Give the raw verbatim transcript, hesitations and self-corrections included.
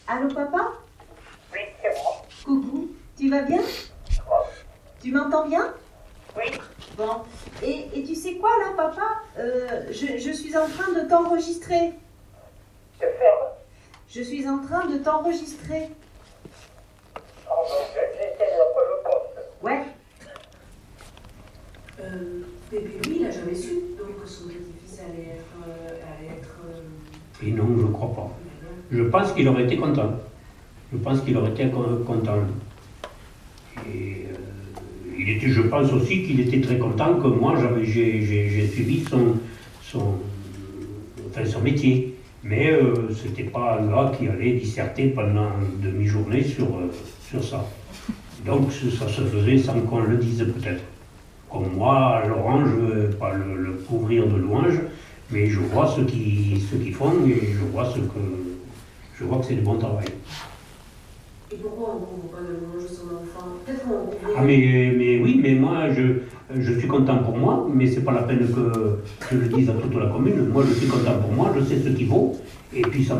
Allô, papa? Oui, c'est moi. Coucou, tu vas bien? Moi. Tu m'entends bien? Oui. Bon. Et, et tu sais quoi, là, papa? euh, je, je suis en train de t'enregistrer. De faire. Je suis en train de t'enregistrer. Oh non, j'essaie de la poste. Ouais. Euh, bébé, lui, il n'a jamais su donc que son petit-fils allait être. Euh, allait être euh... Et non, je ne crois pas. Je pense qu'il aurait été content. Je pense qu'il aurait été content. Et euh, il était, je pense aussi qu'il était très content que moi, j'avais, j'ai, j'ai, j'ai suivi son, son, enfin, son métier. Mais euh, ce n'était pas un gars qui allait disserter pendant une demi-journée sur, euh, sur ça. Donc ça se faisait sans qu'on le dise peut-être. Comme moi, Laurent, je ne veux pas le, le couvrir de louanges, mais je vois ce qu'ils ce qu'ils font et je vois ce que je vois que c'est du bon travail. Et pourquoi on ne couvre pas de louanges son enfant? Peut-être qu'on couvre. Ah mais, mais oui, mais moi je, je suis content pour moi, mais c'est pas la peine que je le dise à toute la commune. Moi je suis content pour moi, je sais ce qu'il vaut, et puis ça